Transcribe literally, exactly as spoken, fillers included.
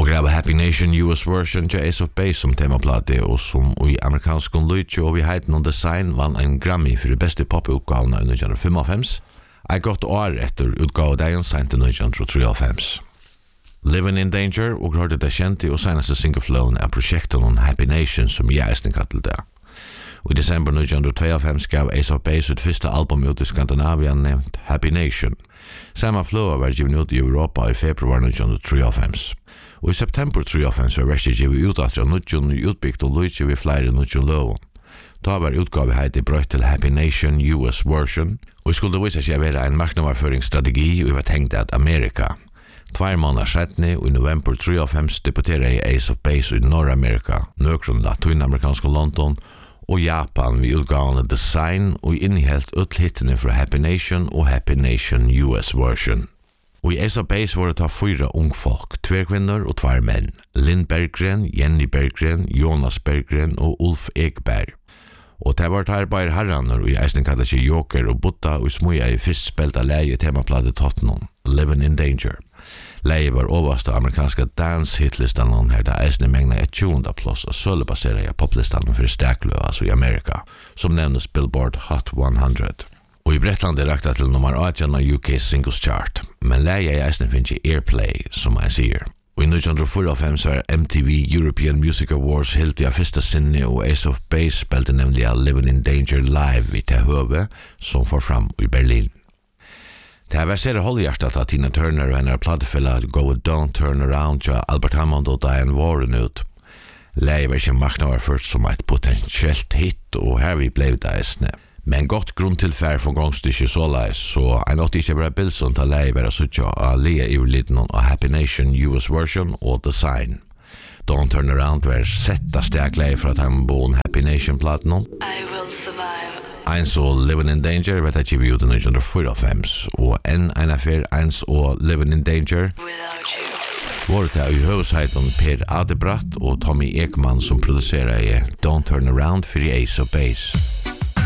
Och grabba Happy Nation U S version till Ace of Base som temaplate och som i amerikansk lydje och vi heter någon design vann en Grammy för det bästa poputgavna i nitton fiftiofem. Jag gått år efter utgave dagen sent i nitton trettiotre. Living in Danger och hörde det känt och senaste singelflown av projekten Happy Nation som jag är kallade det. Och i december nitton tjugotvå gav Ace of Base sitt första album ut i Skandinavien nämnt Happy Nation. Samma flow var given ut i Europa i februari nitton trettiotre. Og i september trettiotre var verset givet ut at nitton utbyggt og lydje ved flere nitton loven. Da var utgave heiti brøtt til Happy Nation U S version, og jeg skulle vise seg være en marknadsføringsstrategi og jeg var tenkt at Amerika. Tvær måneder setne, og i november trettiotre debuterer jeg Ace of Base i Nordamerika, nøkron latinamerikanske London, og Japan ved utgavene Design og innehelt uthittene fra Happy Nation og Happy Nation U S version. Og i Ace of Base var det ta fyra ungfolk, tver kvinner og tver menn. Linn Berggren, Jenny Berggren, Jonas Berggren og Ulf Ekberg. Og det var tar bare herraner og i eisen kallet seg Joker og Butta og smuja i fyrst spelta leie temaplade Tottenham, Living in Danger. Leie var overst av amerikanska dance-hitlistan her da eisen megna et tjuenda plass og sølebasera i poplistan for steklu, altså i Amerika, som nevnes Billboard Hot hundra. Og i Bretland er rakta til nummer åttende av U K Singles Chart, men leie i eisen finnes i Airplay, som jeg sier. Og i nitton fyrtiofem var M T V European Music Awards helt i fyrsta sinne, og Ace of Base spilte nemlig av Living in Danger live i Tehøve, som får fram i Berlin. Det har vært sere holdhjertet at Tina Turner og henne platefella Go Don't Turn Around til Albert Hammond og Diane Warren ut. Leie var ikke marknadsført som et potensielt hit, og her vi ble det eisne. Men godt grunn til fær for gongstykje såleis, så jeg nåtte ikke bare bilson til leie være suttja av leie i liten av Happy Nation U S version og Design. Don't Turn Around var setta stek leie for at han bo en Happy Nation-platen. I will survive. Eins og Living in Danger vet jeg ikke vi ut i nitton fyrtiofem, og en ena fyr Eins og Living in Danger Without you. var det i høvesheiton Per Adebratt og Tommy Ekman som produserer i Don't Turn Around for Ace of Base.